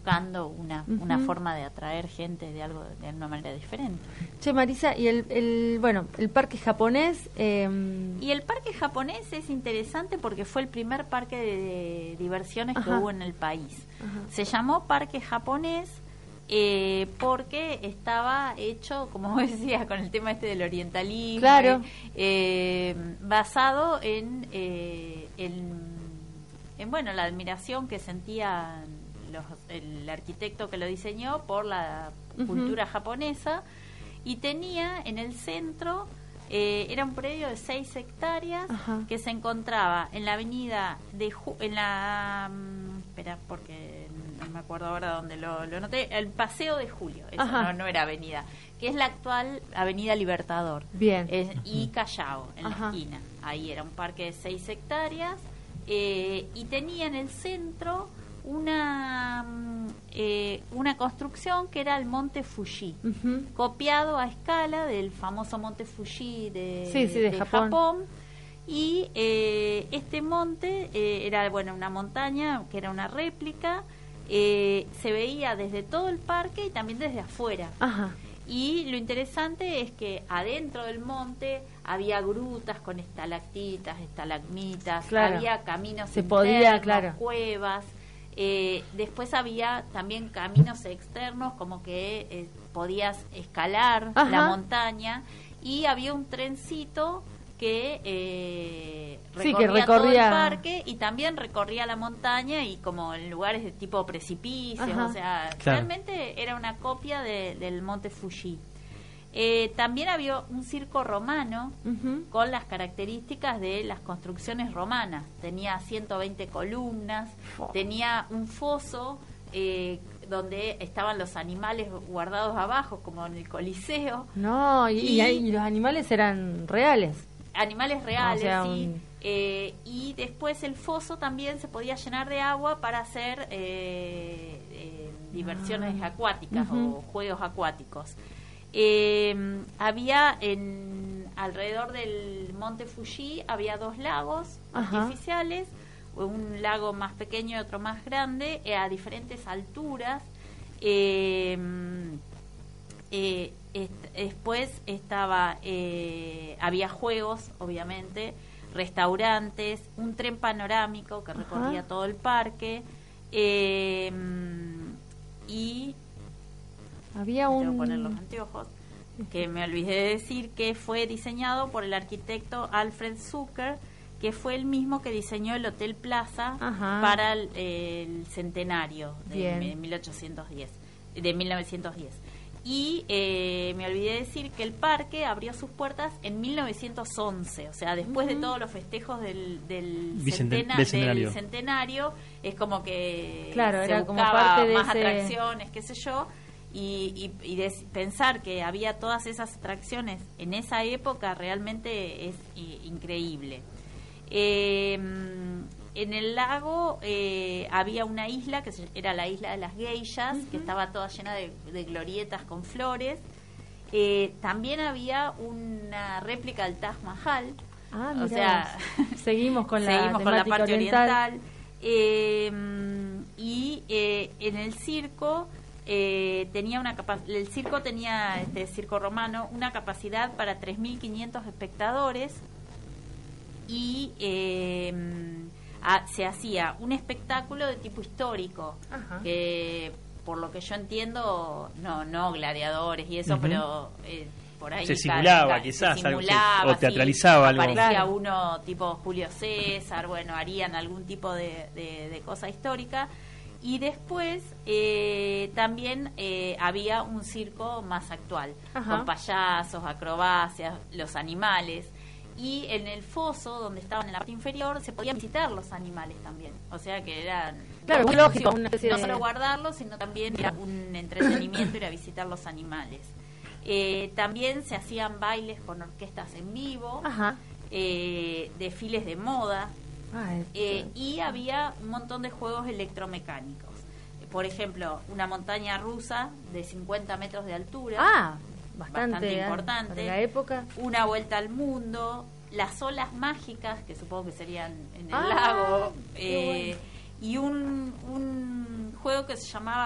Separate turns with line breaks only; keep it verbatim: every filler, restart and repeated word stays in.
buscando una,
Uh-huh.
una forma de atraer gente de algo de una manera diferente.
Che, Marisa, y el, el bueno, el parque japonés... Eh...
Y el parque japonés es interesante porque fue el primer parque de, de diversiones
Ajá.
que hubo en el país.
Ajá.
Se llamó Parque Japonés eh, porque estaba hecho, como vos decías, con el tema este del orientalismo,
Claro.
eh, basado en, eh, en, en, bueno, la admiración que sentían los, el arquitecto que lo diseñó por la
Uh-huh.
cultura japonesa, y tenía en el centro, eh, era un predio de seis hectáreas.
Ajá.
Que se encontraba en la avenida de Ju- en la um, espera porque no me acuerdo ahora dónde lo, lo noté, el Paseo de Julio, eso no, no era avenida, que es la actual Avenida Libertador.
Bien.
Es, y Callao, en
Ajá.
la esquina. Ahí era un parque de seis hectáreas, eh, y tenía en el centro una eh, una construcción que era el Monte Fuji,
Uh-huh.
copiado a escala del famoso Monte Fuji de,
Sí, sí, de
de
Japón.
Japón. Y eh, este monte eh, era, bueno, una montaña que era una réplica, eh, se veía desde todo el parque y también desde afuera.
Ajá.
Y lo interesante es que adentro del monte había grutas con estalactitas, estalagmitas,
Claro.
había caminos
Se
internos,
podía, claro.
cuevas. Eh, después había también caminos externos, como que eh, podías escalar
Ajá.
la montaña, y había un trencito que eh,
Sí,
recorría,
que recorría
todo el parque y también recorría la montaña, y como en lugares de tipo precipicios.
Ajá.
O sea,
Claro.
realmente era una copia de, del Monte Fuji. Eh, también había un circo romano
Uh-huh.
con las características de las construcciones romanas. Tenía ciento veinte columnas,
Oh.
tenía un foso eh, donde estaban los animales guardados abajo, como en el Coliseo.
No, y, y
Y-
ahí los animales eran reales.
Animales reales,
O sea,
sí.
un-
Eh, y después el foso también se podía llenar de agua para hacer eh, eh, diversiones
Ah.
acuáticas
Ujú.
o juegos acuáticos. Eh, había en alrededor del Monte Fuji había dos lagos
Ajá.
artificiales, un lago más pequeño y otro más grande, eh, a diferentes alturas. Eh, eh, est- después estaba eh, había juegos, obviamente, restaurantes, un tren panorámico que
Ajá.
recorría todo el parque, eh, y
Había
tengo que
un...
poner los anteojos, que me olvidé de decir que fue diseñado por el arquitecto Alfred Zucker, que fue el mismo que diseñó el Hotel Plaza
Ajá.
para el, el centenario de
Bien.
mil ochocientos diez, de mil novecientos diez. Y eh, me olvidé de decir que el parque abrió sus puertas en mil novecientos once, o sea, después de todos los festejos del, del,
Bicenten-
centena-
del centenario.
del centenario, es como que
Claro,
se
era como
buscaba
parte de
más
ese-
atracciones, qué sé yo, y, y, y de pensar que había todas esas atracciones en esa época realmente es i- increíble. Eh, en el lago eh, había una isla que se- era la isla de las geishas, que estaba toda llena de, de glorietas con flores. Eh, también había una réplica del Taj Mahal.
Ah,
O
mirá
sea,
vos. seguimos con la
seguimos con la
temática
parte
oriental.
oriental. Eh, y eh, en el circo eh, tenía una capa- el circo tenía, este circo romano, una capacidad para tres mil quinientos espectadores, y eh, a- se hacía un espectáculo de tipo histórico,
Ajá.
que por lo que yo entiendo, no no gladiadores y eso,
Ujú.
pero eh, por ahí
Se
ca-
simulaba,
ca-
quizás,
se
algo, se-
simulaba,
o
sí,
teatralizaba algo.
aparecía
Claro.
uno tipo Julio César, bueno, harían algún tipo de, de, de cosa histórica. Y después eh, también eh, había un circo más actual,
Ajá.
con payasos, acrobacias, los animales. Y en el foso, donde estaban en la parte inferior, se podían visitar los animales también. O sea que eran...
Claro,
dos
muy lógico,
funciones.
una especie
No
de-
solo guardarlos, sino también era un entretenimiento ir a visitar los animales. Eh, también se hacían bailes con orquestas en vivo,
Ajá.
eh, desfiles de moda,
Ah, es-
eh, y había un montón de juegos electromecánicos. Por ejemplo, una montaña rusa de cincuenta metros de altura,
ah, bastante,
bastante
ah,
importante.
para la época.
una vuelta al mundo, las olas mágicas, que supongo que serían en el
Ah,
lago,
qué
eh, y un, un juego que se llamaba